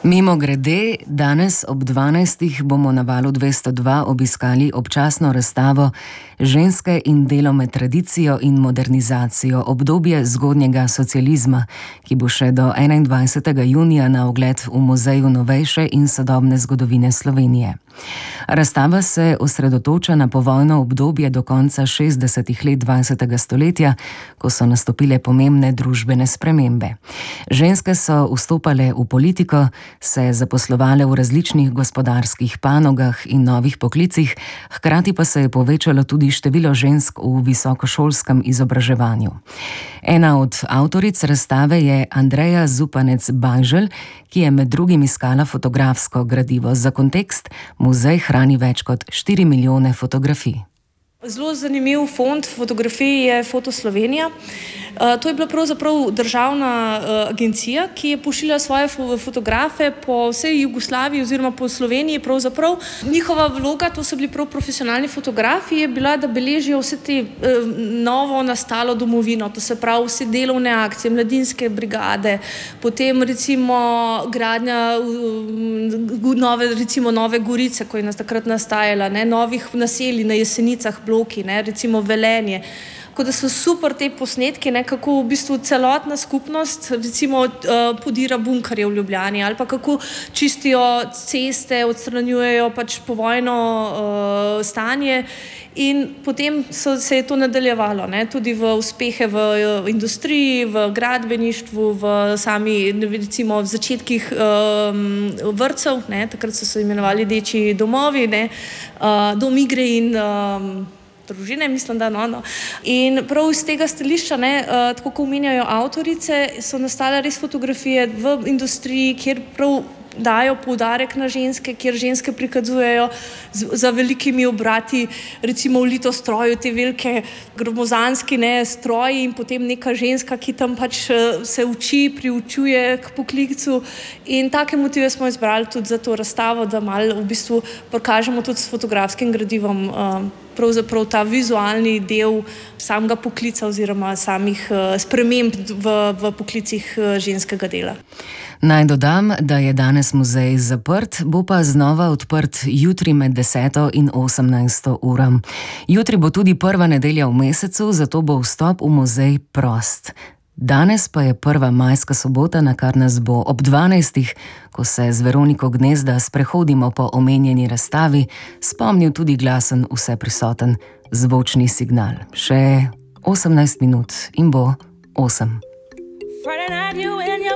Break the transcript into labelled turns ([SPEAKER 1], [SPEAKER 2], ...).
[SPEAKER 1] Mimogrede, danes ob 12. bomo na Valu 202 obiskali občasno razstavo Ženske in delo med tradicijo in modernizacijo, obdobje zgodnjega socializma, ki bo še do 21. junija na ogled v Muzeju novejše in sodobne zgodovine Slovenije. Razstava se osredotoča na povojno obdobje do konca 60. let 20. stoletja, ko so nastopile pomembne družbene spremembe. Ženske so vstopale v politiko, se zaposlovale v različnih gospodarskih panogah in novih poklicih, hkrati pa se je povečalo tudi število žensk v visokošolskem izobraževanju. Ena od avtoric razstave je Andreja Zupanec-Bajželj, ki je med drugim iskala fotografsko gradivo. Za kontekst, muzej hrani več kot 4 milijone fotografij.
[SPEAKER 2] Zelo zanimiv fond fotografij je Foto Slovenija. To je bila pravzaprav državna agencija, ki je pošiljala svoje fotografe po vsej Jugoslaviji oziroma po Sloveniji. Pravzaprav njihova vloga, to so bili prav profesionalni fotografi, je bila, da beležijo vse te novo nastalo domovino, to se pravi vse delovne akcije, mladinske brigade, potem recimo gradnja Nove Gorice, ko je nas takrat nastajala, novih naselij na Jesenicah, bloki, recimo Velenje. Tako da so super te posnetke, kako v bistvu celotna skupnost recimo podira bunkerje v Ljubljani ali pa kako čistijo ceste, odstranjujejo pač povojno stanje in potem se je to nadaljevalo, tudi v uspehe v industriji, v gradbeništvu, v sami recimo v začetkih vrtcev, takrat so se imenovali dečji domovi, Dom igre in družine, mislim, da In prav iz tega stališča, tako kot omenjajo avtorice, so nastale res fotografije v industriji, kjer prav dajo poudarek na ženske, kjer ženske prikazujejo za velikimi obrati, recimo v litostroju, te velike gromozanski stroji in potem neka ženska, ki tam pač se uči, priučuje k poklicu. In take motive smo izbrali tudi za to razstavo, da malo v bistvu pokažemo tudi s fotografskim gradivom pravzaprav ta vizualni del samega poklica oziroma samih sprememb v poklicih ženskega dela.
[SPEAKER 1] Naj dodam, da je danes muzej zaprt, bo pa znova odprt jutri med 10. in 18. uro. Jutri bo tudi prva nedelja v mesecu, zato bo vstop v muzej prost. Danes pa je prva majska sobota, na kar nas bo ob 12. ko se z Veroniko Gnezda sprehodimo po omenjeni razstavi, spomnil tudi glasen vseprisoten zvočni signal. Še 18 minut in bo 8.